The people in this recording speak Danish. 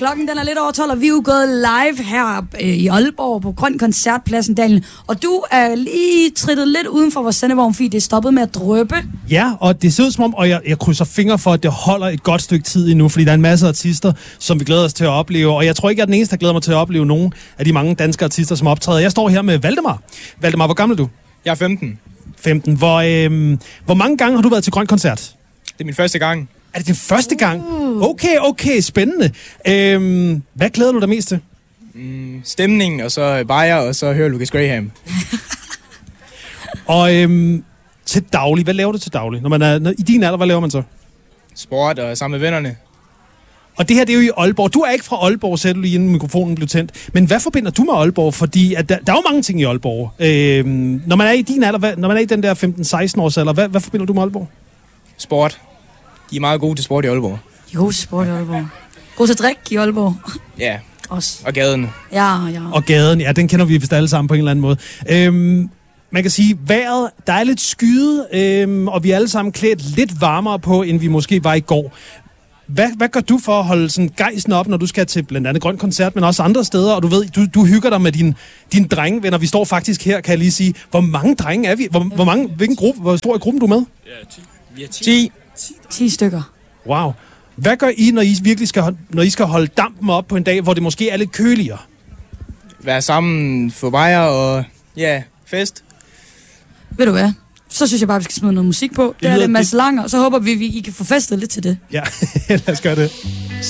Klokken den er lidt over 12, og vi er jo gået live her i Aalborg på Grøn Koncertpladsen, Daniel. Og du er lige trittet lidt uden for vores sendevogn, fordi det er stoppet med at dryppe. Ja, og det ser ud som om, og jeg krydser fingre for, at det holder et godt stykke tid endnu, fordi der er en masse artister, som vi glæder os til at opleve. Og jeg tror ikke, jeg er den eneste, der glæder mig til at opleve nogen af de mange danske artister, som optræder. Jeg står her med Valdemar. Valdemar, hvor gammel er du? Jeg er 15. 15. Hvor mange gange har du været til Grøn Koncert? Det er min første gang. Er det din første gang? Okay, spændende. Hvad glæder du dig mest til? Stemningen, og så bajer, og så hører Lucas Graham. Og til daglig, hvad laver du til daglig? I din alder, hvad laver man så? Sport og sammen med vennerne. Og det her, det er jo i Aalborg. Du er ikke fra Aalborg, sagde du lige inden mikrofonen blev tændt. Men hvad forbinder du med Aalborg? Fordi at der er jo mange ting i Aalborg. Når man er i din alder, når man er i den der 15-16 års alder, hvad forbinder du med Aalborg? Sport. De er meget gode til sport i Aalborg. De er gode til sport i Aalborg. Gode til drik i Aalborg. Ja. Også. Og gaden. Ja. Og gaden, ja, den kender vi vist alle sammen på en eller anden måde. Man kan sige, vejret, der er lidt skyet, og vi er alle sammen klædt lidt varmere på, end vi måske var i går. Hvad gør du for at holde sådan gejsten op, når du skal til blandt andet Grøn Koncert, men også andre steder, og du ved, du hygger dig med dine drengevenner. Vi står faktisk her, kan jeg lige sige. Hvor mange drenge er vi? Hvilken gruppe? Hvor stor er gruppen, du er med? Ja, 10. 10 stykker. Wow. Hvad gør I, når I skal holde dampen op på en dag, hvor det måske er lidt køligere? Være sammen, få bajer og fest. Ved du hvad? Så synes jeg bare, vi skal smide noget musik på. Det er det Mads Langer, og så håber vi, I kan få festet lidt til det. Ja, lad os gøre det.